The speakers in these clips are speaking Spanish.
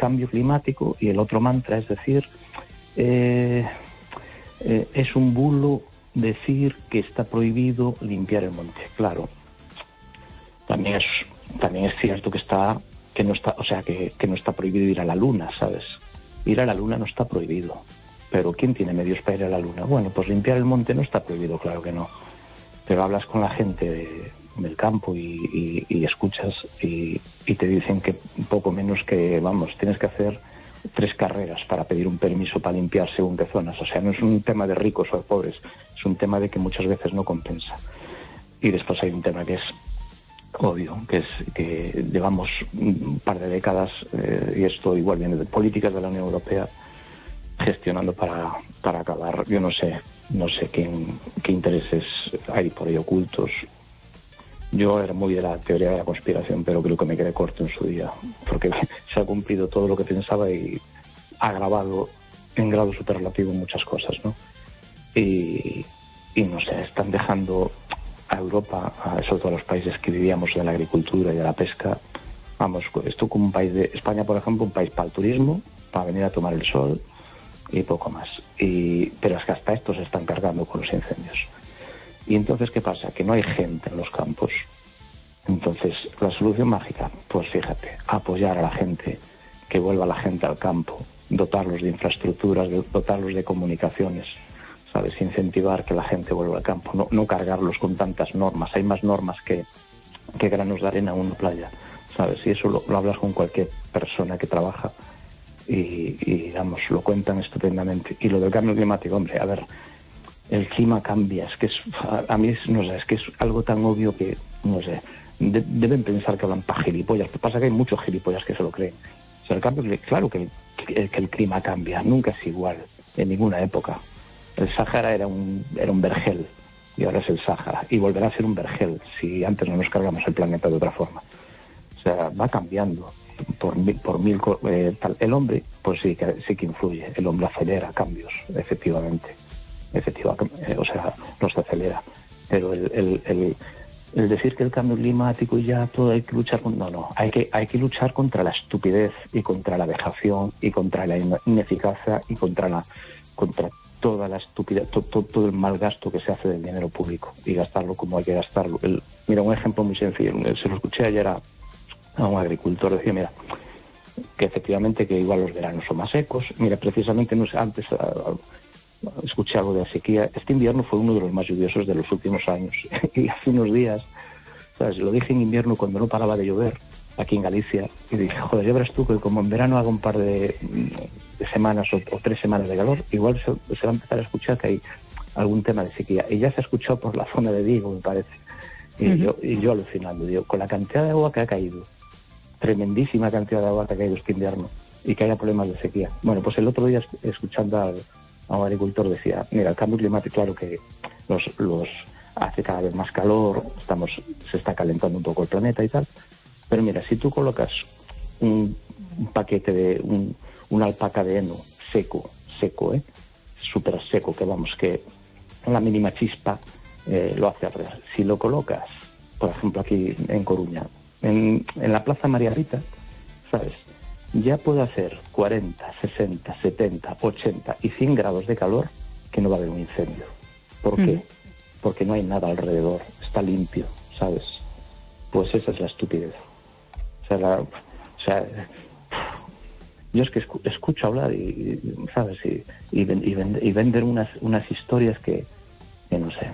cambio climático, y el otro mantra es decir, es un bulo decir que está prohibido limpiar el monte. Claro, también es cierto que no está prohibido ir a la luna, ¿sabes? Ir a la luna no está prohibido, pero ¿quién tiene medios para ir a la luna? Bueno, pues limpiar el monte no está prohibido, claro que no, pero hablas con la gente del campo y escuchas y te dicen que poco menos que, vamos, tienes que hacer 3 carreras para pedir un permiso para limpiar según qué zonas. O sea, no es un tema de ricos o de pobres, es un tema de que muchas veces no compensa. Y después hay un tema que es obvio, que es que llevamos un par de décadas, y esto igual viene de políticas de la Unión Europea, gestionando para acabar. Yo no sé qué intereses hay por ahí ocultos. Yo era muy de la teoría de la conspiración, pero creo que me quedé corto en su día, porque se ha cumplido todo lo que pensaba y ha agravado en grado superlativo muchas cosas, ¿no? Y no sé, están dejando a Europa, sobre todo a los países que vivíamos de la agricultura y de la pesca, vamos, esto como un país de España, por ejemplo, un país para el turismo, para venir a tomar el sol y poco más. Pero es que hasta esto se están cargando con los incendios. Y entonces, ¿qué pasa? Que no hay gente en los campos. Entonces, la solución mágica, pues fíjate, apoyar a la gente, que vuelva la gente al campo, dotarlos de infraestructuras, dotarlos de comunicaciones, ¿sabes? Incentivar que la gente vuelva al campo, no cargarlos con tantas normas. Hay más normas que granos de arena en una playa, ¿sabes? Y eso lo hablas con cualquier persona que trabaja y vamos, lo cuentan estupendamente. Y lo del cambio climático, hombre, a ver, el clima cambia, es que a mí no sé, es que es algo tan obvio que, no sé, deben pensar que hablan para gilipollas. Lo que pasa es que hay muchos gilipollas que se lo creen. O sea, el cambio, claro que el clima cambia, nunca es igual, en ninguna época. El Sáhara era un vergel y ahora es el Sáhara, y volverá a ser un vergel si antes no nos cargamos el planeta de otra forma. O sea, va cambiando por mil el hombre, pues sí que influye. El hombre acelera cambios, efectivamente, o sea, los acelera, pero el decir que el cambio climático y ya todo hay que luchar hay que luchar contra la estupidez y contra la vejación y contra la ineficacia y contra toda la estupidez, todo el mal gasto que se hace del dinero público, y gastarlo como hay que gastarlo. Mira, un ejemplo muy sencillo, se lo escuché ayer a un agricultor, decía, mira, que efectivamente que igual los veranos son más secos. Mira, precisamente no sé, antes escuché algo de la sequía. Este invierno fue uno de los más lluviosos de los últimos años. Y hace unos días, ¿sabes? Lo dije en invierno cuando no paraba de llover aquí en Galicia, y dije, joder, ya verás tú que como en verano haga un par de semanas o 3 semanas de calor, igual se va a empezar a escuchar que hay algún tema de sequía. Y ya se ha escuchado por la zona de Vigo, me parece. Y yo alucinando, digo, con la cantidad de agua que ha caído, tremendísima cantidad de agua que ha caído este invierno, y que haya problemas de sequía. Bueno, pues el otro día, escuchando a un agricultor, decía, mira, el cambio climático, claro que los hace cada vez más calor, se está calentando un poco el planeta y tal, pero mira, si tú colocas un paquete de una alpaca de heno seco, súper seco, que vamos, que la mínima chispa lo hace arder. Si lo colocas, por ejemplo, aquí en Coruña, en la Plaza María Rita, ¿sabes? Ya puede hacer 40, 60, 70, 80 y 100 grados de calor que no va a haber un incendio. ¿Por qué? Porque no hay nada alrededor, está limpio, ¿sabes? Pues esa es la estupidez. O sea, yo es que escucho hablar y ¿sabes? Y vender unas historias que no sé,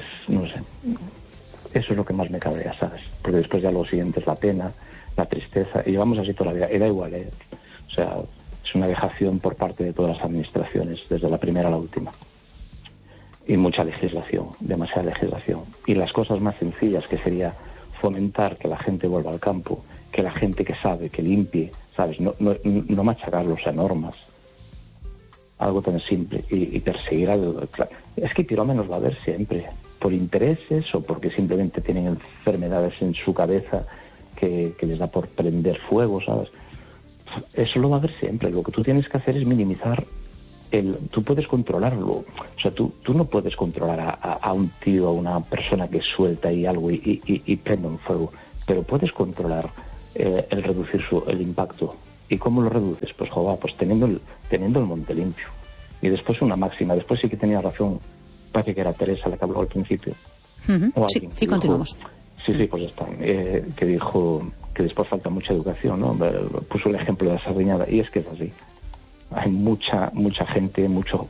eso es lo que más me cabrea, ¿sabes? Porque después ya lo siguiente es la pena, la tristeza, y llevamos así toda la vida, y da igual, o sea, es una vejación por parte de todas las administraciones, desde la primera a la última, y mucha legislación, demasiada legislación, y las cosas más sencillas, que sería fomentar que la gente vuelva al campo, que la gente que sabe, que limpie, ¿sabes? No machacarlos a normas, algo tan simple, y perseguir algo. Es que pirómanos va a haber siempre, por intereses o porque simplemente tienen enfermedades en su cabeza que les da por prender fuego, ¿sabes? Eso lo va a haber siempre. Lo que tú tienes que hacer es minimizar tú puedes controlarlo. O sea, tú no puedes controlar a un tío, a una persona que suelta ahí algo y prende un fuego, pero puedes controlar el reducir el impacto. ¿Y cómo lo reduces? Pues, pues teniendo el monte limpio. Y después una máxima. Después sí que tenía razón, parece que era Teresa la que habló al principio. Sí, continuamos. Sí, pues está. Que dijo que después falta mucha educación, ¿no? Puso el ejemplo de la Sardiñada, y es que es así. Hay mucha gente,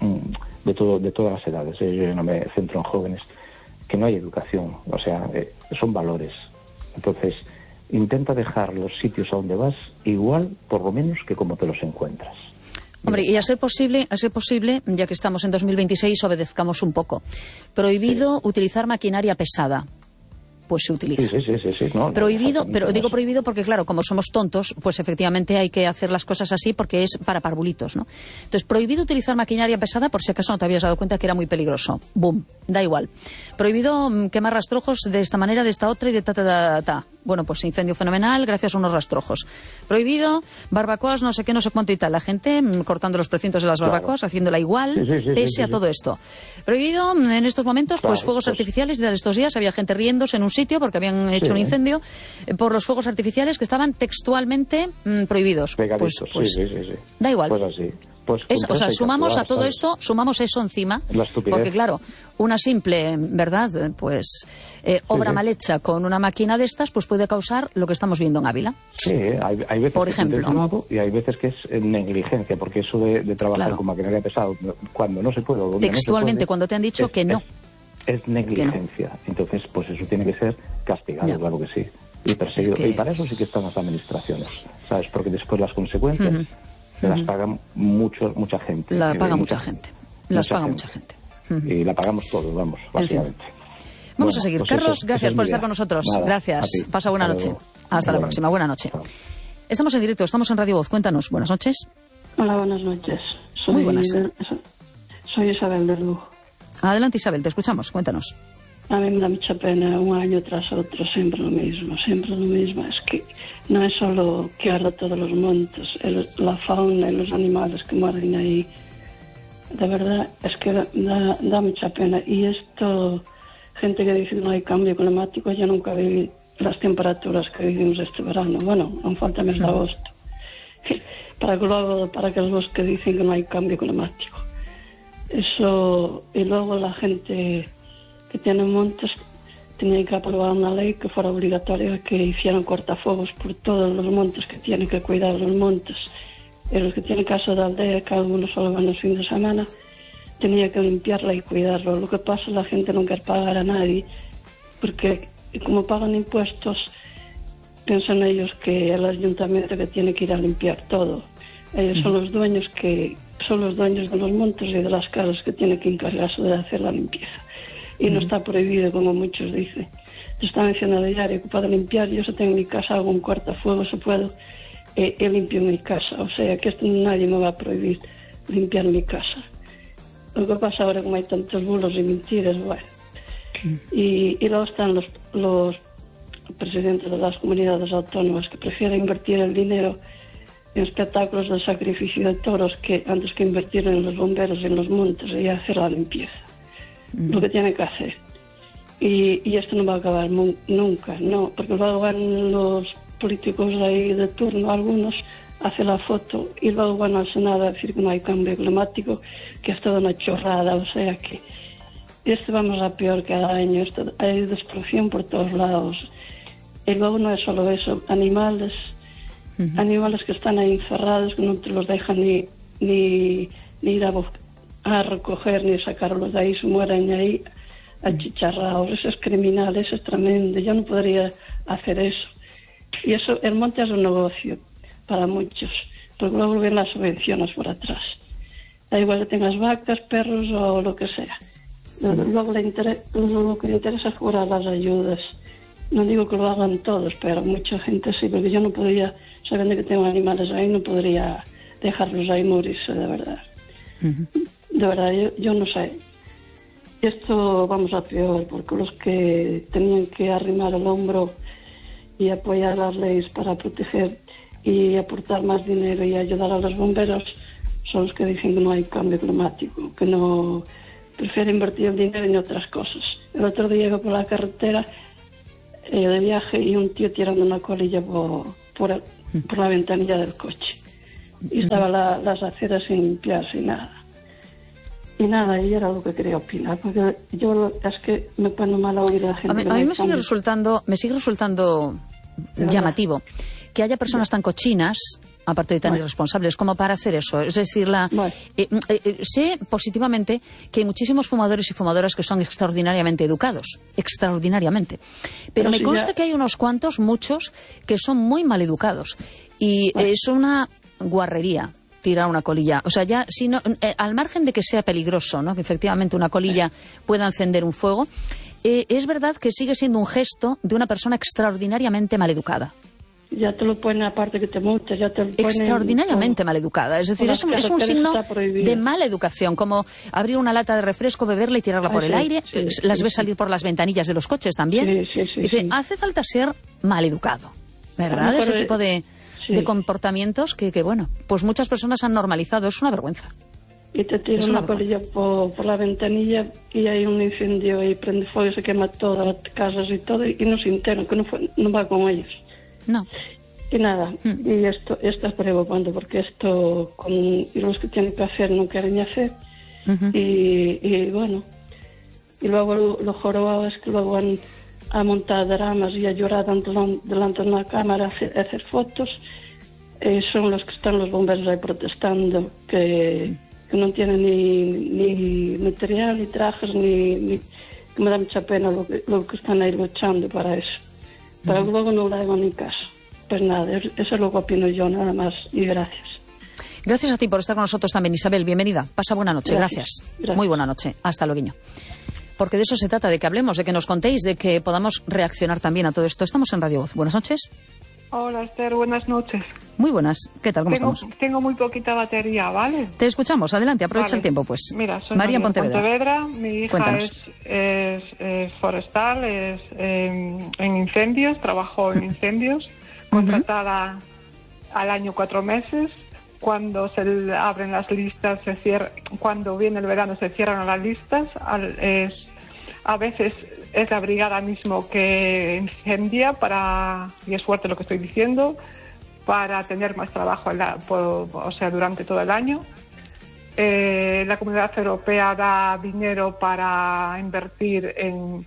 de todas las edades. Yo no me centro en jóvenes, que no hay educación. O sea, son valores. Entonces, intenta dejar los sitios a donde vas igual, por lo menos, que como te los encuentras. Hombre, y a ser posible, ya que estamos en 2026, obedezcamos un poco. Prohibido utilizar maquinaria pesada. Pues se utiliza. Sí. No, prohibido, pero digo prohibido porque, claro, como somos tontos, pues efectivamente hay que hacer las cosas así porque es para parvulitos, ¿no? Entonces, prohibido utilizar maquinaria pesada, por si acaso no te habías dado cuenta que era muy peligroso. Boom, da igual. Prohibido quemar rastrojos de esta manera, de esta otra y de ta. Bueno, pues incendio fenomenal gracias a unos rastrojos. Prohibido barbacoas, no sé qué, no sé cuánto y tal. La gente cortando los precintos de las barbacoas, haciéndola igual, pese a todo esto. Prohibido en estos momentos, pues fuegos artificiales. De estos días había gente riéndose en un sitio porque habían hecho un incendio por los fuegos artificiales que estaban textualmente prohibidos. Pues, da igual. Pues así. O sea, sumamos a todo esto, sumamos eso encima, porque claro, una simple, ¿verdad?, pues obra mal hecha con una máquina de estas, pues puede causar lo que estamos viendo en Ávila. Sí, hay veces por ejemplo, y hay veces que es negligencia, porque eso de trabajar con maquinaria pesada, cuando no se puede, o donde textualmente, no se puede, cuando te han dicho que no. Es negligencia. Entonces, pues eso tiene que ser castigado, claro que sí. Y perseguido. Y para eso sí que están las administraciones, ¿sabes? Porque después las consecuencias las pagan mucha gente. La paga mucha gente. Mucha gente. Y la pagamos todos, vamos, básicamente. Vamos a seguir. Pues Carlos, gracias por estar con nosotros. Nada, gracias. Pasa buena noche. Hasta la próxima. Buena noche. Chao. Estamos en directo, estamos en Radio Voz. Cuéntanos. Buenas noches. Hola, buenas noches. Muy buenas. Soy Isabel de Lugo. Adelante, Isabel, te escuchamos. Cuéntanos. A mí me da mucha pena, un año tras otro, siempre lo mismo. Es que no es solo que arda todos los montes, la fauna y los animales que mueren ahí. De verdad, es que da mucha pena. Y esto, gente que dice que no hay cambio climático, yo nunca vi las temperaturas que vivimos este verano. Bueno, aún falta mes de agosto. Para aquellos los que dicen que no hay cambio climático. Eso, y luego la gente que tiene montes tenía que aprobar una ley que fuera obligatoria que hicieran cortafuegos por todos los montes, que tienen que cuidar los montes. Y los que tienen casa de aldea, que algunos solo van los fines de semana, tenía que limpiarla y cuidarlo. Lo que pasa, la gente no quiere pagar a nadie, porque como pagan impuestos, piensan ellos que el ayuntamiento que tiene que ir a limpiar todo. Ellos son los dueños de los montes y de las casas que tienen que encargarse de hacer la limpieza. Y no está prohibido, como muchos dicen. Te está mencionando diario que puedo limpiar. Yo si tengo en mi casa, hago un cortafuegos, si puedo, limpio mi casa. O sea, que esto nadie me va a prohibir limpiar mi casa. Lo que pasa ahora, como hay tantos bulos y mentiras, bueno. Y luego están los presidentes de las comunidades autónomas que prefieren invertir el dinero en espectáculos de sacrificio de toros antes que invertir en los bomberos y en los montes y hacer la limpieza. Lo que tiene que hacer. Y esto no va a acabar nunca, no, porque luego van los políticos ahí de turno, algunos hacen la foto y luego van al Senado a decir que no hay cambio climático, que es toda una chorrada, o sea que vamos a peor cada año, hay destrucción por todos lados. Y luego no es solo eso, animales que están ahí encerrados, que no te los dejan ni ir a recoger ni sacarlos de ahí, se mueren ahí achicharrados. Eso es criminal, eso es tremendo. Yo no podría hacer eso. Y eso, el monte es un negocio para muchos, porque luego ven las subvenciones por atrás. Da igual que tengas vacas, perros o lo que sea. Luego lo que le interesa es cobrar las ayudas. No digo que lo hagan todos, pero mucha gente sí, porque yo no podría, sabiendo que tengo animales ahí, no podría dejarlos ahí morirse, de verdad. De verdad, yo no sé. Esto vamos a peor, porque los que tenían que arrimar el hombro y apoyar las leyes para proteger y aportar más dinero y ayudar a los bomberos son los que dicen que no hay cambio climático, que no prefieren invertir el dinero en otras cosas. El otro día iba por la carretera de viaje y un tío tirando una colilla por la ventanilla del coche. y estaban las aceras sin limpiar, sin nada. Y nada, y era lo que quería opinar, porque yo es que me pone mal oír a la gente. A mí me sigue resultando llamativo que haya personas tan cochinas, aparte de tan irresponsables, como para hacer eso. Es decir, sé positivamente que hay muchísimos fumadores y fumadoras que son extraordinariamente educados, extraordinariamente. Pero me consta que hay unos cuantos, muchos, que son muy mal educados. Y es una guarrería tirar una colilla. O sea, ya, si no, al margen de que sea peligroso, ¿no?, que efectivamente una colilla pueda encender un fuego, es verdad que sigue siendo un gesto de una persona extraordinariamente mal educada. Ya te lo ponen, aparte que te multas, ya te lo ponen... Extraordinariamente mal educada. Es decir, es un signo de mala educación, como abrir una lata de refresco, beberla y tirarla por el aire. Las ves salir por las ventanillas de los coches también. Dice, hace falta ser mal educado, ¿verdad? Ese tipo de comportamientos que, bueno, pues muchas personas han normalizado. Es una vergüenza. Y te tiran una colilla por la ventanilla y hay un incendio y prende fuego y se quema todas las casas y todo, y no se enteran, que no va con ellos. No. Y nada, y esto es preocupante, porque esto y los que tienen que hacer no quieren hacer. Y bueno, y luego lo jorobado es que luego a montar dramas y a llorar delante de una cámara, a hacer fotos. Son los que están los bomberos ahí protestando, que no tienen ni material, ni trajes, ni que me da mucha pena lo que están ahí luchando para eso. Pero luego no le hago ni caso. Pues nada, eso es lo que opino yo, nada más, y gracias. Gracias a ti por estar con nosotros también, Isabel. Bienvenida. Pasa buena noche. Gracias. Muy buena noche. Hasta luego. Porque de eso se trata, de que hablemos, de que nos contéis, de que podamos reaccionar también a todo esto. Estamos en Radio Voz. Buenas noches. Hola, Esther. Buenas noches. Muy buenas. ¿Qué tal? ¿Cómo estamos? Tengo muy poquita batería, ¿vale? Te escuchamos. Adelante. Aprovecha el tiempo, pues. Mira, soy María Pontevedra. Mi hija es forestal, es en incendios, trabajó en incendios, contratada al año 4 meses. Cuando se abren las listas, cuando viene el verano se cierran las listas. A veces es la brigada mismo que incendia y es fuerte lo que estoy diciendo, para tener más trabajo durante todo el año. La Comunidad Europea da dinero para invertir en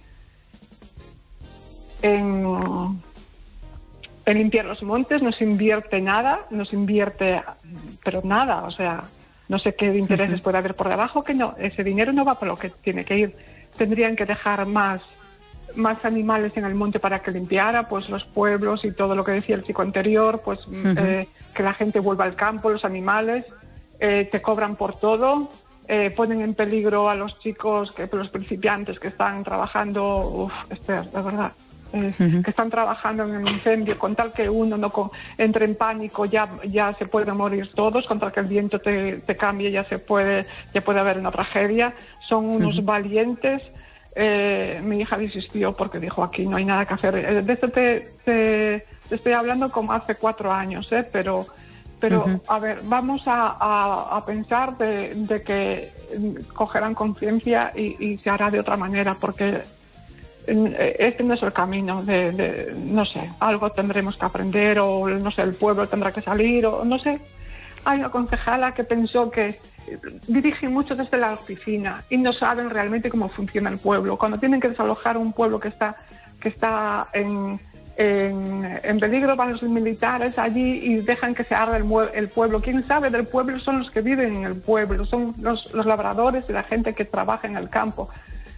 limpiar los montes. No se invierte nada, pero nada, o sea, no sé qué intereses puede haber por debajo, que no, ese dinero no va por lo que tiene que ir. Tendrían que dejar más animales en el monte para que limpiara, pues los pueblos y todo lo que decía el chico anterior, pues que la gente vuelva al campo, los animales, te cobran por todo, ponen en peligro a los chicos, los principiantes que están trabajando, de verdad, que están trabajando en el incendio, con tal que uno no entre en pánico, ya se pueden morir todos, con tal que el viento te cambie, ya puede haber una tragedia. Son unos valientes. Mi hija desistió porque dijo, aquí no hay nada que hacer. De esto te estoy hablando como hace 4 años, pero a ver, vamos a pensar de que cogerán conciencia y se hará de otra manera, porque este no es el camino no sé, algo tendremos que aprender, o no sé, el pueblo tendrá que salir, o no sé. Hay una concejala que pensó que dirigen mucho desde la oficina y no saben realmente cómo funciona el pueblo. Cuando tienen que desalojar un pueblo que está en peligro, van los militares allí y dejan que se arde el pueblo. Quien sabe del pueblo son los que viven en el pueblo, son los labradores y la gente que trabaja en el campo.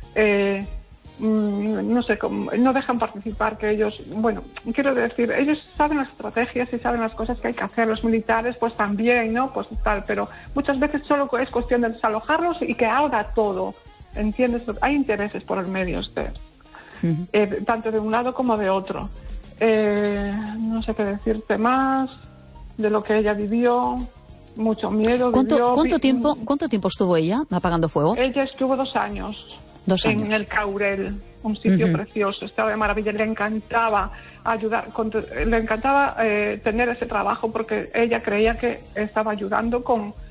No sé, no dejan participar, que ellos, bueno, quiero decir, ellos saben las estrategias y saben las cosas que hay que hacer. Los militares pues también, ¿no? Pues tal, pero muchas veces solo es cuestión de desalojarlos y que haga todo, ¿entiendes? Hay intereses por el medio, tanto de un lado como de otro. No sé qué decirte más de lo que ella vivió. Mucho miedo. ¿Cuánto tiempo estuvo ella apagando fuego? Ella estuvo 2 años. 2 años. En el Caurel, un sitio precioso, estaba de maravilla. Le encantaba ayudar, le encantaba tener ese trabajo, porque ella creía que estaba ayudando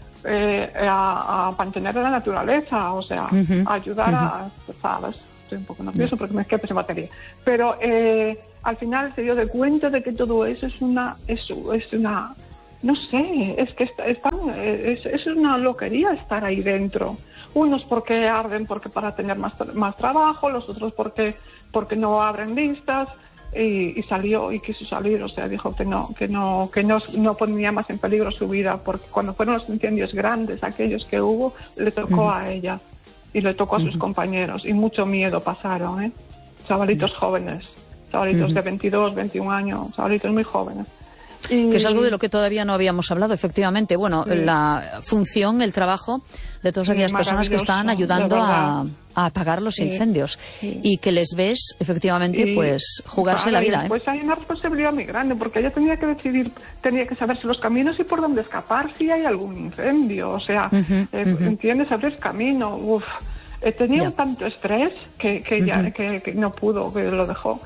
a mantener la naturaleza, o sea, ayudar a, ¿sabes? Estoy un poco nervioso porque me quedé sin batería. Pero al final se dio de cuenta de que todo eso es una no sé, es que es una loquería estar ahí dentro. Unos porque arden porque para tener más trabajo, los otros porque no abren vistas, y salió y quiso salir, o sea, dijo que no ponía más en peligro su vida, porque cuando fueron los incendios grandes, aquellos que hubo, le tocó a ella y le tocó a sus compañeros, y mucho miedo pasaron, chavalitos jóvenes, chavalitos de 22, 21 años, chavalitos muy jóvenes. Que es algo de lo que todavía no habíamos hablado, efectivamente. Bueno, sí. La función, el trabajo de todas aquellas personas que están ayudando a apagar los incendios, y que les ves, efectivamente, pues jugarse la vida. Pues hay una responsabilidad muy grande, porque ella tenía que decidir, tenía que saberse los caminos y por dónde escapar si hay algún incendio. O sea, ¿entiendes? Abrir camino. Tenía un tanto estrés que no pudo, que lo dejó.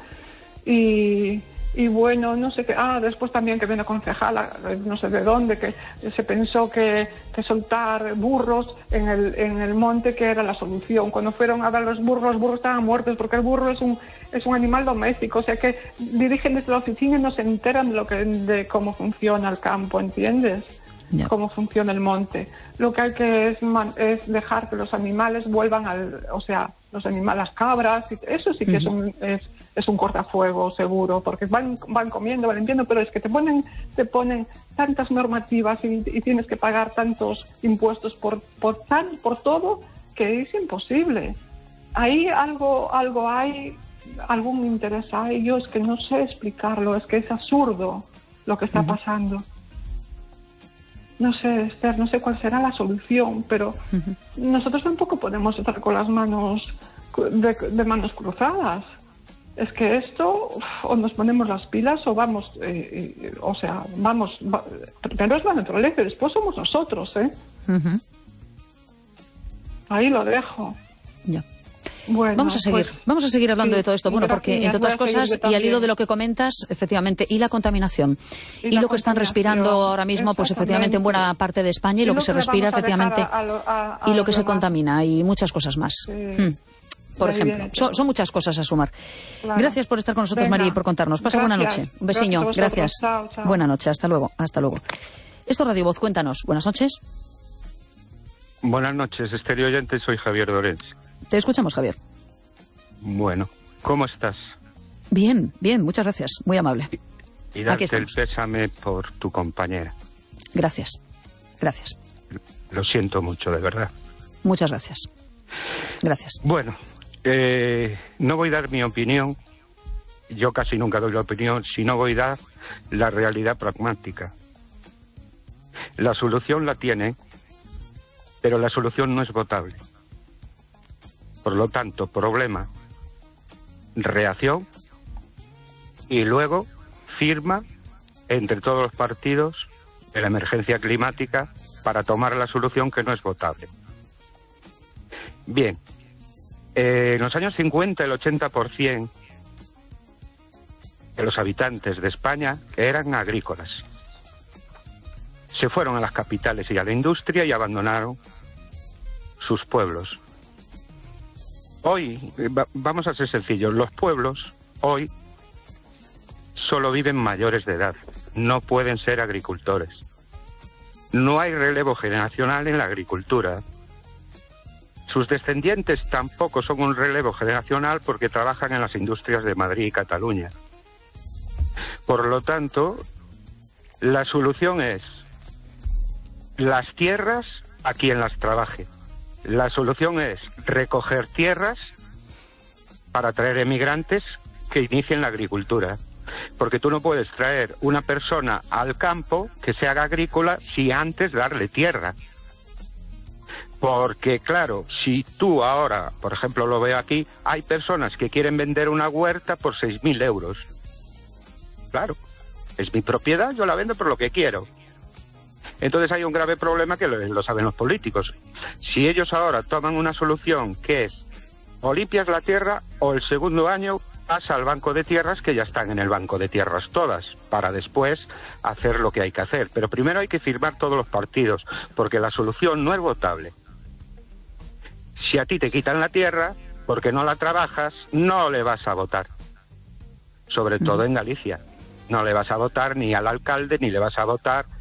Y bueno, no sé qué. Después también que viene concejala, no sé de dónde, que se pensó que soltar burros en el monte que era la solución. Cuando fueron a ver los burros estaban muertos, porque el burro es un animal doméstico. O sea que dirigen desde la oficina y no se enteran de cómo funciona el campo, ¿entiendes? Yeah. Cómo funciona el monte. Lo que hay que es dejar que los animales vuelvan los animales, las cabras, eso sí que es un cortafuego seguro, porque van comiendo, van limpiando, pero es que te ponen tantas normativas y tienes que pagar tantos impuestos por todo, que es imposible. Ahí algo hay, algún interés hay, yo es que no sé explicarlo, es que es absurdo lo que está pasando. No sé, Esther, no sé cuál será la solución, pero nosotros tampoco podemos estar con las manos de manos cruzadas. Es que esto, o nos ponemos las pilas o vamos, primero es la naturaleza y después somos nosotros, Ahí lo dejo. Ya. Bueno, vamos a seguir hablando de todo esto, porque entre otras cosas, y al hilo de lo que comentas, efectivamente, y la contaminación, y lo que están respirando ahora mismo, pues efectivamente en buena parte de España, y lo que se respira efectivamente, y lo que se contamina, y muchas cosas más. Por ejemplo, son muchas cosas a sumar. Claro. Gracias por estar con nosotros, María, y por contarnos. Pasa buena noche. Un besiño. Gracias. Chao. Buena noche. Hasta luego. Esto es Radio Voz. Cuéntanos. Buenas noches. Buenas noches, estéreo oyente. Soy Javier Dorens. Te escuchamos, Javier. Bueno, ¿cómo estás? Bien, muchas gracias. Muy amable. Y darte el pésame por tu compañera. Gracias. Lo siento mucho, de verdad. Muchas gracias. Bueno, no voy a dar mi opinión. Yo casi nunca doy la opinión, sino voy a dar la realidad pragmática. La solución la tiene, pero la solución no es votable. Por lo tanto, problema, reacción y luego firma entre todos los partidos de la emergencia climática para tomar la solución que no es votable. Bien, en los años 50 el 80% de los habitantes de España eran agrícolas. Se fueron a las capitales y a la industria y abandonaron sus pueblos. Hoy, vamos a ser sencillos, los pueblos hoy solo viven mayores de edad, no pueden ser agricultores. No hay relevo generacional en la agricultura. Sus descendientes tampoco son un relevo generacional porque trabajan en las industrias de Madrid y Cataluña. Por lo tanto, la solución es las tierras a quien las trabaje. La solución es recoger tierras para traer emigrantes que inicien la agricultura. Porque tú no puedes traer una persona al campo que se haga agrícola si antes darle tierra. Porque, claro, si tú ahora, por ejemplo, lo veo aquí, hay personas que quieren vender una huerta por 6.000 euros. Claro, es mi propiedad, yo la vendo por lo que quiero. Entonces hay un grave problema que lo saben los políticos. Si ellos ahora toman una solución que es o limpias la tierra o el segundo año pasa al banco de tierras, que ya están en el banco de tierras todas, para después hacer lo que hay que hacer. Pero primero hay que firmar todos los partidos, porque la solución no es votable. Si a ti te quitan la tierra, porque no la trabajas, no le vas a votar. Sobre todo en Galicia. No le vas a votar ni al alcalde, ni le vas a votar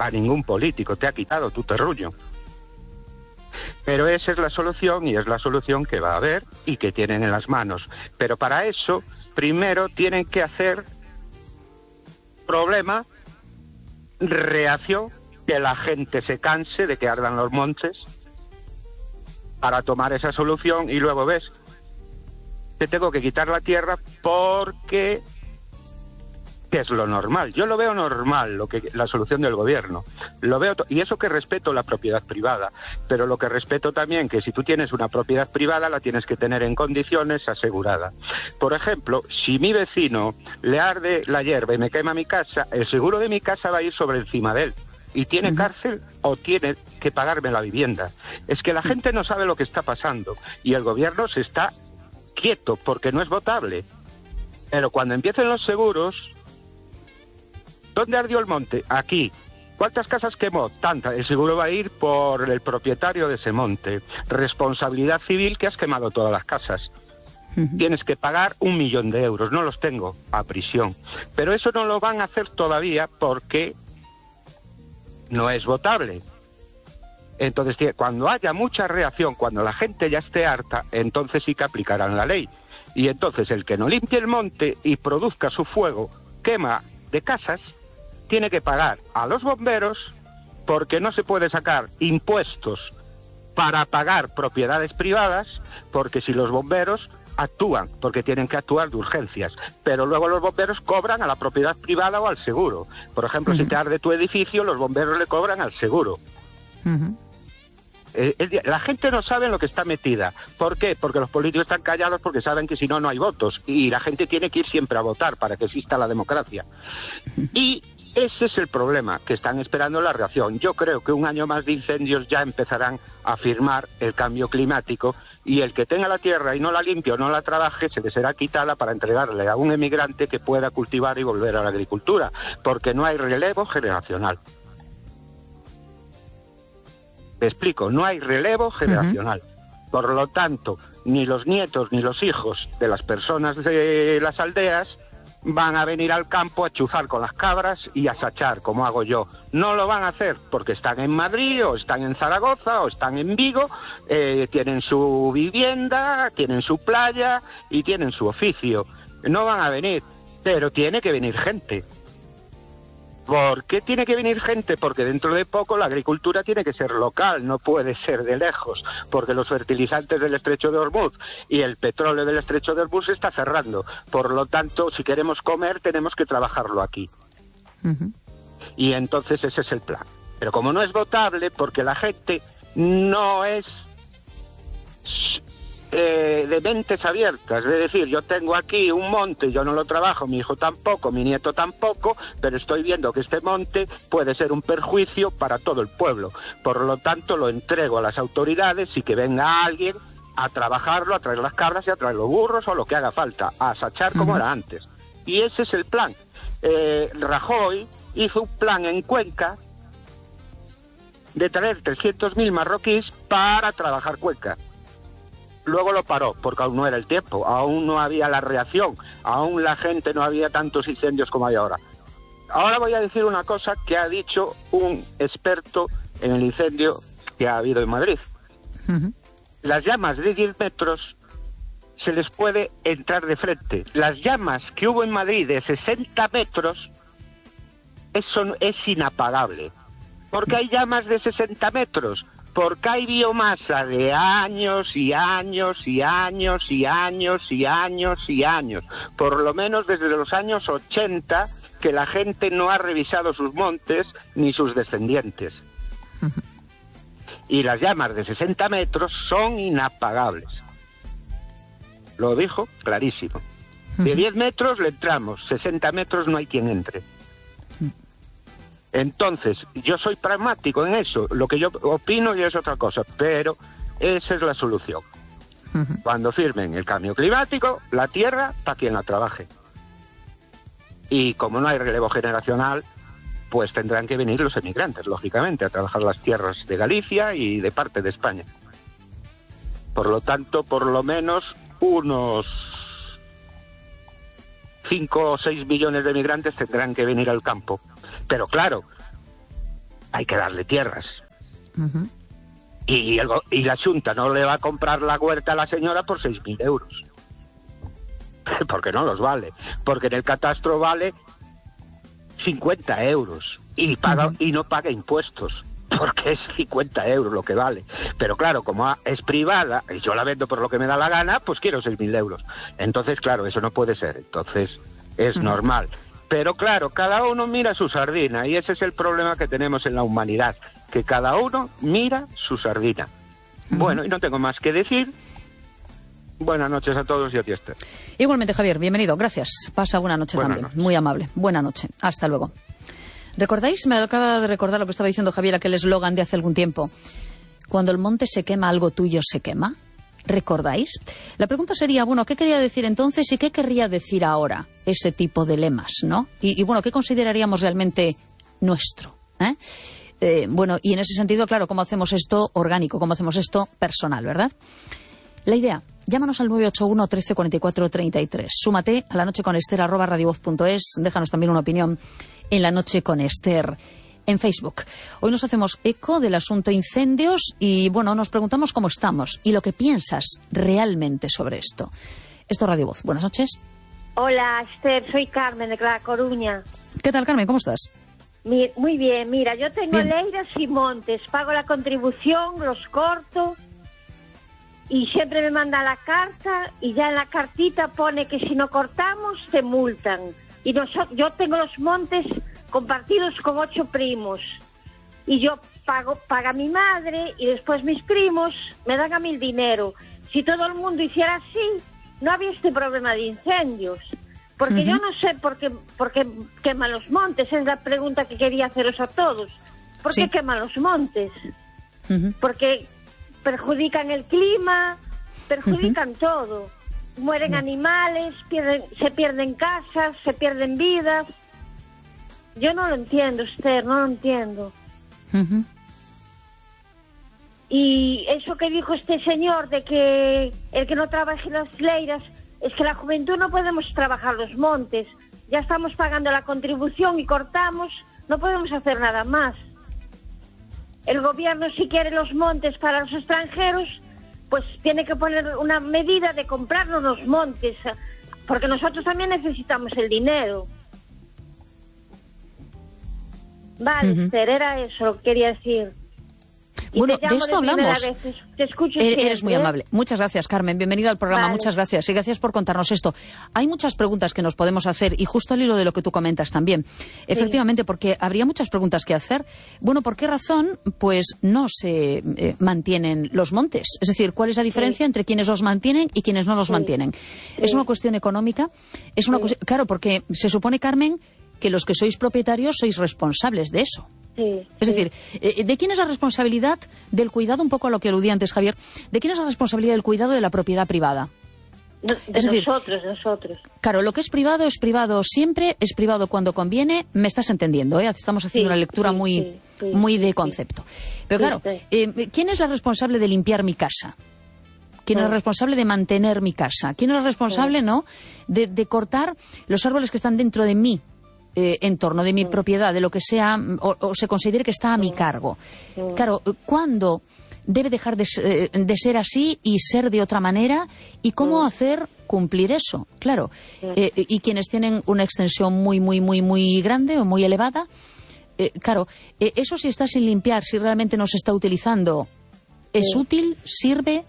a ningún político, te ha quitado tu terruño. Pero esa es la solución y es la solución que va a haber y que tienen en las manos. Pero para eso, primero tienen que hacer problema, reacción, que la gente se canse de que ardan los montes para tomar esa solución y luego ves, te tengo que quitar la tierra porque... que es lo normal. Yo lo veo normal, la solución del gobierno. Lo veo y eso que respeto la propiedad privada, pero lo que respeto también que si tú tienes una propiedad privada la tienes que tener en condiciones asegurada. Por ejemplo, si mi vecino le arde la hierba y me quema mi casa, el seguro de mi casa va a ir sobre encima de él. Y tiene cárcel o tiene que pagarme la vivienda. Es que la gente no sabe lo que está pasando y el gobierno se está quieto porque no es votable. Pero cuando empiecen los seguros... ¿Dónde ardió el monte? Aquí. ¿Cuántas casas quemó? Tantas. El seguro va a ir por el propietario de ese monte. Responsabilidad civil que has quemado todas las casas. Tienes que pagar 1 millón de euros. No los tengo a prisión. Pero eso no lo van a hacer todavía porque no es votable. Entonces, cuando haya mucha reacción, cuando la gente ya esté harta, entonces sí que aplicarán la ley. Y entonces el que no limpie el monte y produzca su fuego, quema de casas, tiene que pagar a los bomberos porque no se puede sacar impuestos para pagar propiedades privadas, porque si los bomberos actúan, porque tienen que actuar de urgencias, pero luego los bomberos cobran a la propiedad privada o al seguro. Por ejemplo, si te arde tu edificio, los bomberos le cobran al seguro. La gente no sabe en lo que está metida. ¿Por qué? Porque los políticos están callados porque saben que si no, no hay votos. Y la gente tiene que ir siempre a votar para que exista la democracia. Y ese es el problema, que están esperando la reacción. Yo creo que 1 año más de incendios ya empezarán a firmar el cambio climático y el que tenga la tierra y no la limpie o no la trabaje se le será quitada para entregarle a un emigrante que pueda cultivar y volver a la agricultura, porque no hay relevo generacional. Te explico, no hay relevo generacional. Por lo tanto, ni los nietos ni los hijos de las personas de las aldeas van a venir al campo a chuzar con las cabras y a sachar, como hago yo. No lo van a hacer porque están en Madrid, o están en Zaragoza, o están en Vigo, tienen su vivienda, tienen su playa y tienen su oficio. No van a venir, pero tiene que venir gente. ¿Por qué tiene que venir gente? Porque dentro de poco la agricultura tiene que ser local, no puede ser de lejos, porque los fertilizantes del Estrecho de Hormuz y el petróleo del Estrecho de Hormuz se está cerrando. Por lo tanto, si queremos comer, tenemos que trabajarlo aquí. Y entonces ese es el plan. Pero como no es votable, porque la gente no es de mentes abiertas, es decir, yo tengo aquí un monte, yo no lo trabajo, mi hijo tampoco, mi nieto tampoco, pero estoy viendo que este monte puede ser un perjuicio para todo el pueblo, por lo tanto lo entrego a las autoridades y que venga alguien a trabajarlo, a traer las cabras y a traer los burros o lo que haga falta, a sachar como era antes. Y ese es el plan. Rajoy hizo un plan en Cuenca de traer 300.000 marroquíes para trabajar Cuenca. Luego lo paró, porque aún no era el tiempo, aún no había la reacción, aún la gente no había tantos incendios como hay ahora. Ahora voy a decir una cosa que ha dicho un experto en el incendio que ha habido en Madrid. Las llamas de 10 metros se les puede entrar de frente. Las llamas que hubo en Madrid de 60 metros, eso es inapagable. Porque hay llamas de 60 metros. Porque hay biomasa de años y años y años y años y años y años. Por lo menos desde los años 80 que la gente no ha revisado sus montes ni sus descendientes. Y las llamas de 60 metros son inapagables. Lo dijo clarísimo. De 10 metros le entramos, 60 metros no hay quien entre. Entonces, yo soy pragmático en eso. Lo que yo opino ya es otra cosa, pero esa es la solución. Cuando firmen el cambio climático, la tierra para quien la trabaje. Y como no hay relevo generacional, pues tendrán que venir los emigrantes, lógicamente, a trabajar las tierras de Galicia y de parte de España. Por lo tanto, por lo menos unos 5 o 6 millones de emigrantes tendrán que venir al campo. Pero claro, hay que darle tierras. Y la Xunta no le va a comprar la huerta a la señora por 6.000 euros. Porque no los vale. Porque en el catastro vale 50 euros. Y no paga impuestos. Porque es 50 euros lo que vale. Pero claro, como es privada y yo la vendo por lo que me da la gana, pues quiero 6.000 euros. Entonces, claro, eso no puede ser. Entonces, es normal. Pero claro, cada uno mira su sardina. Y ese es el problema que tenemos en la humanidad. Que cada uno mira su sardina. Bueno, y no tengo más que decir. Buenas noches a todos y a ti, Esther. Igualmente, Javier, bienvenido. Gracias. Pasa buena noche también. Muy amable. Buena noche. Hasta luego. ¿Recordáis? Me acaba de recordar lo que estaba diciendo Javier, aquel eslogan de hace algún tiempo. Cuando el monte se quema, algo tuyo se quema. ¿Recordáis? La pregunta sería, bueno, ¿qué quería decir entonces y qué querría decir ahora ese tipo de lemas, ¿no? Y bueno, ¿qué consideraríamos realmente nuestro? Bueno, y en ese sentido, claro, ¿cómo hacemos esto orgánico? ¿Cómo hacemos esto personal, verdad? La idea, llámanos al 981 13 44 33. Súmate a lanocheconester@radiovoz.es. Déjanos también una opinión en La Noche con Esther en Facebook. Hoy nos hacemos eco del asunto incendios y, bueno, nos preguntamos cómo estamos y lo que piensas realmente sobre esto. Esto es Radio Voz. Buenas noches. Hola, Esther, soy Carmen de La Coruña. ¿Qué tal, Carmen? ¿Cómo estás? Muy bien, mira, yo tengo leiras y montes, pago la contribución, los corto y siempre me manda la carta y ya en la cartita pone que si no cortamos te multan. Y yo tengo los montes compartidos con 8 primos y yo paga mi madre y después mis primos me dan a mí el dinero. Si todo el mundo hiciera así, no había este problema de incendios. Porque yo no sé por qué queman los montes, es la pregunta que quería haceros a todos. ¿Por qué queman los montes? Porque perjudican el clima, perjudican todo. Mueren animales, se pierden casas, se pierden vidas. Yo no lo entiendo, Esther, no lo entiendo. Y eso que dijo este señor de que el que no trabaje las leiras, es que la juventud no podemos trabajar los montes. Ya estamos pagando la contribución y cortamos, no podemos hacer nada más. El gobierno, si quiere los montes para los extranjeros, pues tiene que poner una medida de comprarnos los montes, porque nosotros también necesitamos el dinero. Vale, Esther, era eso lo que quería decir. Bueno, de esto hablamos. Te escucho Eres siempre, muy amable. Muchas gracias, Carmen. Bienvenida al programa. Vale. Muchas gracias. Y gracias por contarnos esto. Hay muchas preguntas que nos podemos hacer y justo al hilo de lo que tú comentas también. Efectivamente, porque habría muchas preguntas que hacer. Bueno, ¿por qué razón pues no se mantienen los montes? Es decir, ¿cuál es la diferencia entre quienes los mantienen y quienes no los mantienen? ¿Es una cuestión económica? Es una cuestión... Claro, porque se supone, Carmen, que los que sois propietarios sois responsables de eso. Es decir, ¿de quién es la responsabilidad del cuidado, un poco a lo que aludía antes Javier, de quién es la responsabilidad del cuidado de la propiedad privada? Nosotros. Claro, lo que es privado siempre, es privado cuando conviene, me estás entendiendo, ¿eh? Estamos haciendo una lectura muy de concepto. Pero claro, ¿quién es la responsable de limpiar mi casa? ¿Quién es el responsable de mantener mi casa? ¿Quién es el responsable, de cortar los árboles que están dentro de mí? En torno de mi propiedad, de lo que sea, o se considere que está a mi cargo. Claro, ¿cuándo debe dejar de ser así y ser de otra manera? ¿Y cómo hacer cumplir eso? Claro, y quienes tienen una extensión muy, muy, muy, muy grande o muy elevada, claro, eso si está sin limpiar, si realmente no se está utilizando, ¿es útil? ¿Sirve?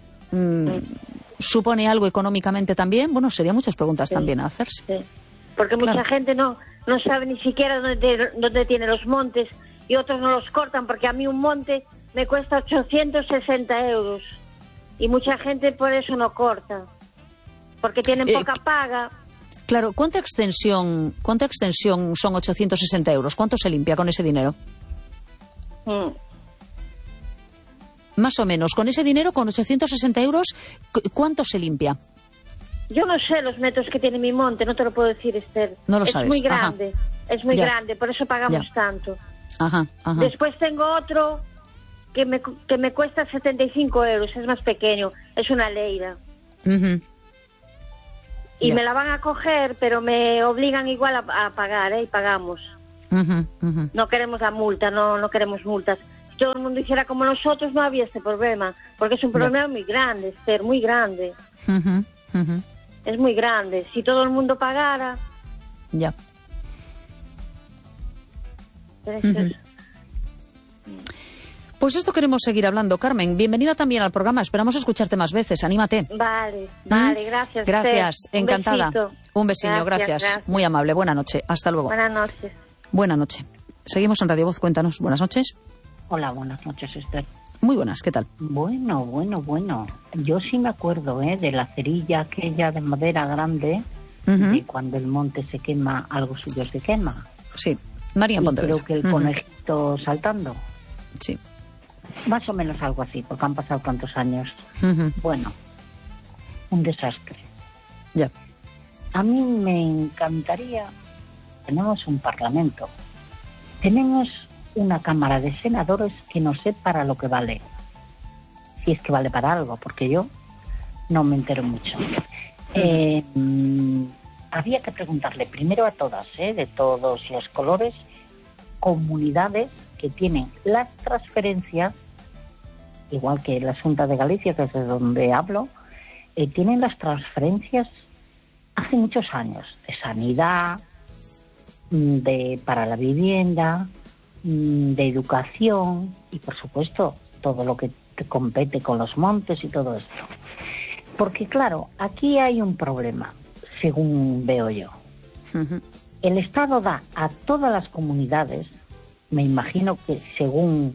¿Supone algo económicamente también? Bueno, serían muchas preguntas también a hacerse. Porque mucha gente no sabe ni siquiera dónde tiene los montes y otros no los cortan, porque a mí un monte me cuesta 860 euros y mucha gente por eso no corta, porque tienen poca paga. Claro, ¿cuánta extensión son 860 euros? ¿Cuánto se limpia con ese dinero? Más o menos, con ese dinero, con 860 euros, ¿cuánto se limpia? Yo no sé los metros que tiene mi monte, no te lo puedo decir, Esther. No lo sabes. Es muy grande, grande, por eso pagamos tanto. Después tengo otro que me cuesta 75 euros, es más pequeño, es una leira. Y me la van a coger, pero me obligan igual a pagar, y pagamos. No queremos la multa, no queremos multas. Si todo el mundo hiciera como nosotros, no había este problema, porque es un problema muy grande, Esther, muy grande. Es muy grande. Si todo el mundo pagara... Ya. Pues esto queremos seguir hablando. Carmen, bienvenida también al programa. Esperamos escucharte más veces. Anímate. Vale, gracias. Gracias, Esther. encantada. Un besillo, gracias. Muy amable. Buena noche. Hasta luego. Buenas noches. Buenas noches. Seguimos en Radio Voz. Cuéntanos. Buenas noches. Hola, buenas noches, Esther. Muy buenas, ¿qué tal? Bueno. Yo sí me acuerdo de la cerilla aquella de madera grande, de cuando el monte se quema, algo suyo se quema. Sí, María en Pontevedra. Creo que el conejito saltando. Sí. Más o menos algo así, porque han pasado tantos años. Bueno, un desastre. Ya. A mí me encantaría... Tenemos un parlamento. Tenemos una Cámara de Senadores que no sé para lo que vale. Si es que vale para algo, porque yo no me entero mucho. Había que preguntarle primero a todas, de todos los colores, comunidades que tienen las transferencias, igual que la Xunta de Galicia, que es de donde hablo, tienen las transferencias hace muchos años, de sanidad, para la vivienda, de educación y, por supuesto, todo lo que te compete con los montes y todo esto. Porque, claro, aquí hay un problema, según veo yo. El Estado da a todas las comunidades, me imagino que según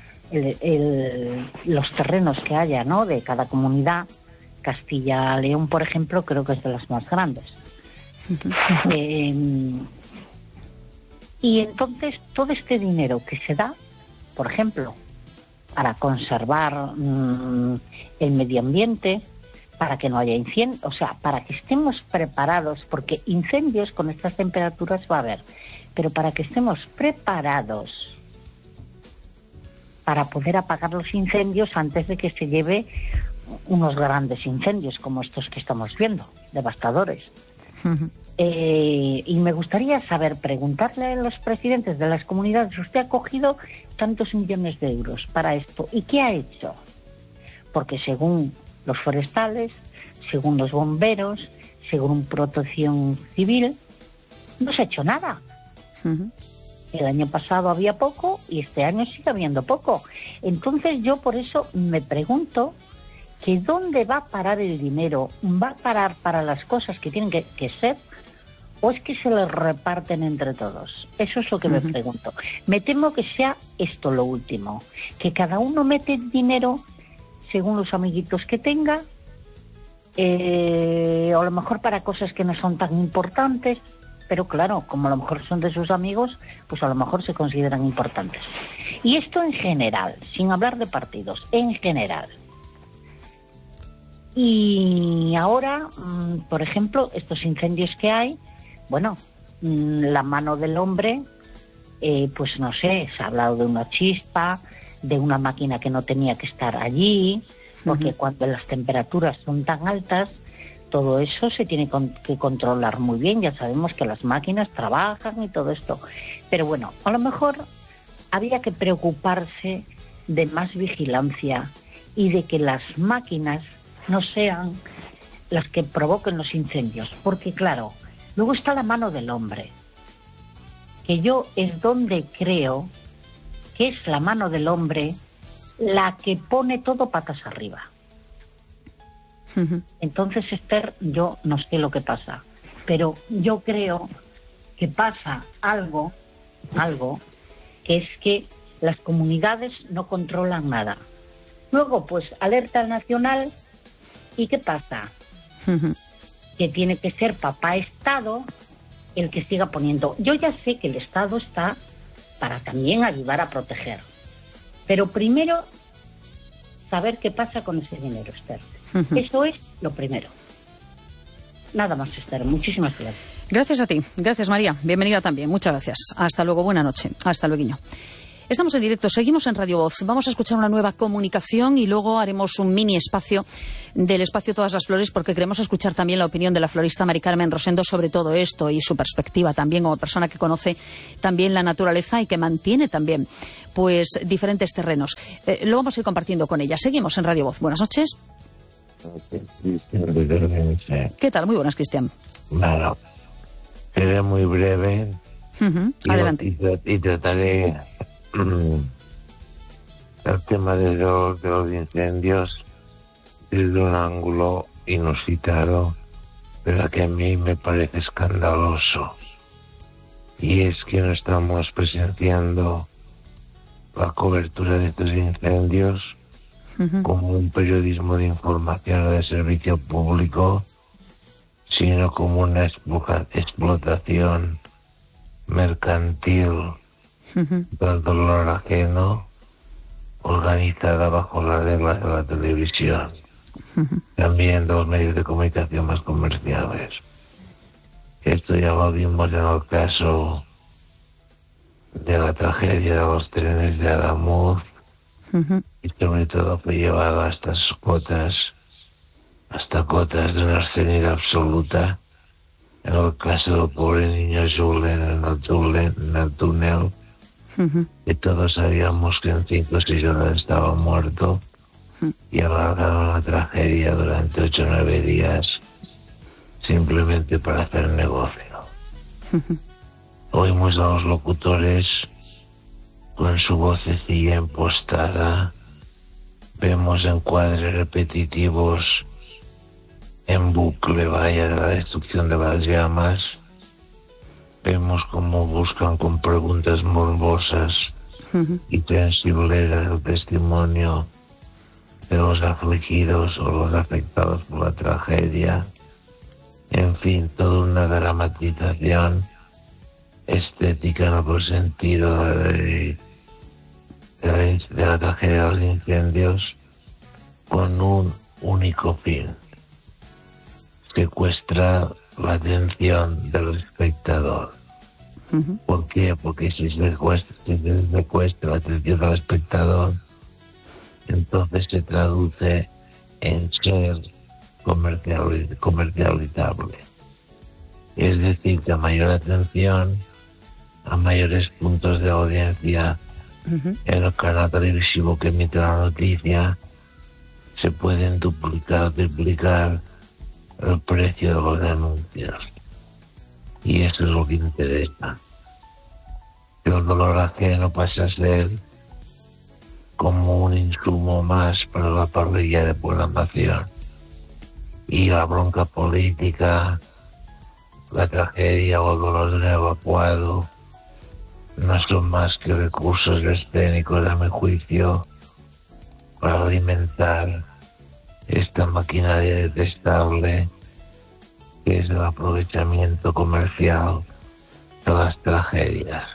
los terrenos que haya, ¿no?, de cada comunidad. Castilla-León, por ejemplo, creo que es de las más grandes. Y entonces todo este dinero que se da, por ejemplo, para conservar el medio ambiente, para que no haya incendios, o sea, para que estemos preparados, porque incendios con estas temperaturas va a haber, pero para que estemos preparados para poder apagar los incendios antes de que se lleve unos grandes incendios como estos que estamos viendo, devastadores. Y me gustaría saber, preguntarle a los presidentes de las comunidades, usted ha cogido tantos millones de euros para esto, ¿y qué ha hecho? Porque según los forestales, según los bomberos, según Protección Civil, no se ha hecho nada. El año pasado había poco y este año sigue habiendo poco. Entonces yo por eso me pregunto que ¿dónde va a parar el dinero? ¿Va a parar para las cosas que tienen que ser? ¿O es que se les reparten entre todos? Eso es lo que me pregunto. Me temo que sea esto lo último, que cada uno mete dinero según los amiguitos que tenga, o a lo mejor para cosas que no son tan importantes, pero claro, como a lo mejor son de sus amigos, pues a lo mejor se consideran importantes. Y esto en general, sin hablar de partidos, en general. Y ahora, por ejemplo, estos incendios que hay, bueno, la mano del hombre, pues no sé, se ha hablado de una chispa, de una máquina que no tenía que estar allí, porque cuando las temperaturas son tan altas, todo eso se tiene que controlar muy bien. Ya sabemos que las máquinas trabajan y todo esto. Pero bueno, a lo mejor habría que preocuparse de más vigilancia y de que las máquinas no sean las que provoquen los incendios. Porque claro, luego está la mano del hombre, que yo es donde creo que es la mano del hombre la que pone todo patas arriba. Entonces, Esther, yo no sé lo que pasa, pero yo creo que pasa algo que es que las comunidades no controlan nada. Luego, pues, alerta nacional, ¿y qué pasa? Que tiene que ser papá Estado el que siga poniendo. Yo ya sé que el Estado está para también ayudar a proteger, pero primero saber qué pasa con ese dinero, Esther. Eso es lo primero. Nada más, Esther. Muchísimas gracias. Gracias a ti. Gracias, María. Bienvenida también. Muchas gracias. Hasta luego. Buena noche. Hasta luego. Estamos en directo, seguimos en Radio Voz. Vamos a escuchar una nueva comunicación y luego haremos un mini espacio del espacio Todas las Flores, porque queremos escuchar también la opinión de la florista Mari Carmen Rosendo sobre todo esto y su perspectiva también como persona que conoce también la naturaleza y que mantiene también pues diferentes terrenos. Lo vamos a ir compartiendo con ella. Seguimos en Radio Voz. Buenas noches. ¿Qué tal? Muy buenas, Cristian. Bueno, seré muy breve. Adelante. Y trataré el tema de los incendios desde un ángulo inusitado, pero que a mí me parece escandaloso. Y es que no estamos presenciando la cobertura de estos incendios como un periodismo de información o de servicio público, sino como una explotación mercantil del dolor ajeno, organizada bajo las reglas de la televisión, también de los medios de comunicación más comerciales. Esto ya lo vimos en el caso de la tragedia de los trenes de Adamuz, y sobre todo fue llevado hasta cotas de una obscenidad absoluta. En el caso del pobre niño Julen en el túnel, que todos sabíamos que en 5 o 6 horas estaba muerto, y alargaron la tragedia durante 8 o 9 días simplemente para hacer negocio. Oímos a los locutores con su vocecilla impostada, vemos encuadres repetitivos en bucle, vaya, de la destrucción de las llamas. Vemos cómo buscan con preguntas morbosas y sensibleras el testimonio de los afligidos o los afectados por la tragedia. En fin, toda una dramatización estética en el sentido de la tragedia de los incendios, con un único fin: secuestrar la atención del espectador. ¿Por qué? Porque si se secuestra la atención del espectador, entonces se traduce en ser comercializable. Es decir, que a mayor atención, a mayores puntos de audiencia en el canal televisivo que emite la noticia, se pueden duplicar, triplicar el precio de los anuncios. Y eso es lo que interesa. Que el dolor ajeno pasa a ser como un insumo más para la parrilla de programación. Y la bronca política, la tragedia o el dolor de un evacuado no son más que recursos escénicos, a mi juicio, para alimentar esta maquinaria detestable que es el aprovechamiento comercial de las tragedias.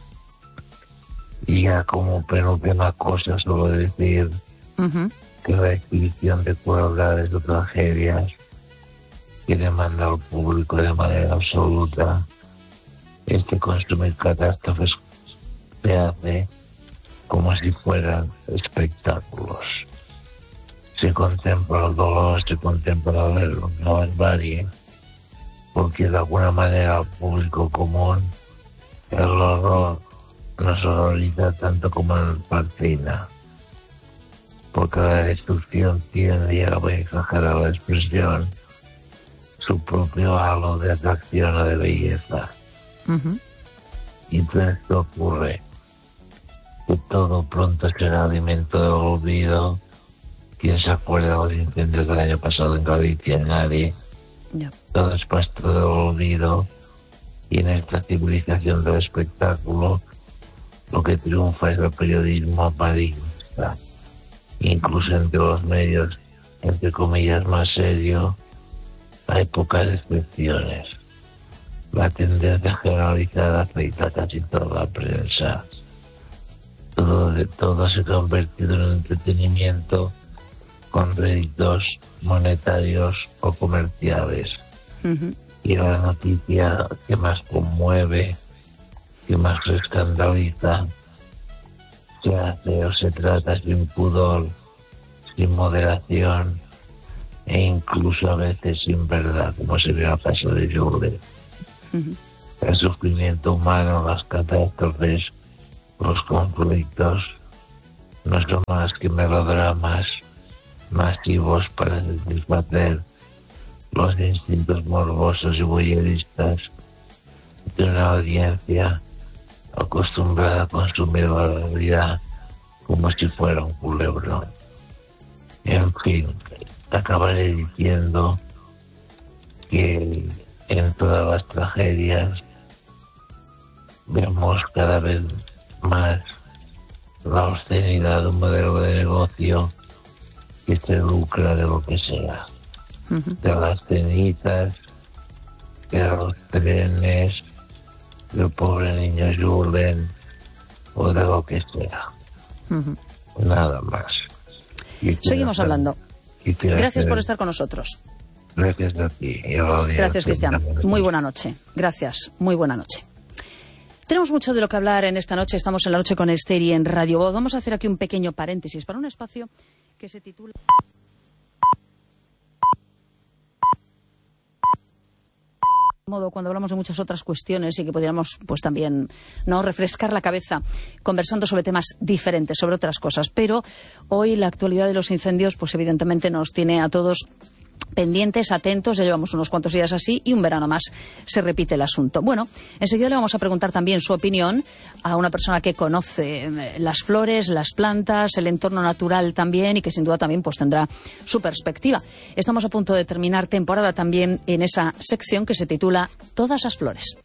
Y ya como penúltima cosa, solo decir que la exhibición de crueldades o tragedias que demanda al público de manera absoluta es que consumir catástrofes se hace como si fueran espectáculos. Se contempla el dolor, se contempla la barbarie, porque de alguna manera al público común el horror nos horroriza tanto como el fascina, porque la destrucción tiene, ya voy a exagerar la expresión, su propio halo de atracción o de belleza. Y entonces esto ocurre, que todo pronto será alimento del olvido. ¿Quién se acuerda de los incendios del año pasado en Galicia? Nadie. Todo es pasto del olvido, y en esta civilización del espectáculo lo que triunfa es el periodismo amarillista. Incluso entre los medios, entre comillas, más serios, hay pocas excepciones. La tendencia generalizada afecta a casi toda la prensa. Todo se ha convertido en un entretenimiento con réditos monetarios o comerciales. Y la noticia que más conmueve, que más escandaliza, se hace o se trata sin pudor, sin moderación e incluso a veces sin verdad, como se ve al caso de Jules. El sufrimiento humano, las catástrofes, los conflictos no son más que melodramas masivos para satisfacer los instintos morbosos y voyeuristas de una audiencia acostumbrada a consumir la realidad como si fuera un culebrón. En fin, acabaré diciendo que en todas las tragedias vemos cada vez más la obscenidad de un modelo de negocio que se lucra de lo que sea, de las cenizas, de los trenes, del pobre niño Julen o de lo que sea. Nada más. Seguimos hablando. Gracias por estar con nosotros. Gracias a ti. Gracias, Cristian. Muy buena noche. Gracias. Muy buena noche. Tenemos mucho de lo que hablar en esta noche. Estamos en La Noche con Esther y en Radio Voz. Vamos a hacer aquí un pequeño paréntesis para un espacio que se titula... modo cuando hablamos de muchas otras cuestiones y que pudiéramos pues también no refrescar la cabeza conversando sobre temas diferentes, sobre otras cosas, pero hoy la actualidad de los incendios pues evidentemente nos tiene a todos pendientes, atentos. Ya llevamos unos cuantos días así y un verano más se repite el asunto. Bueno, enseguida le vamos a preguntar también su opinión a una persona que conoce las flores, las plantas, el entorno natural también y que sin duda también pues tendrá su perspectiva. Estamos a punto de terminar temporada también en esa sección que se titula Todas las flores.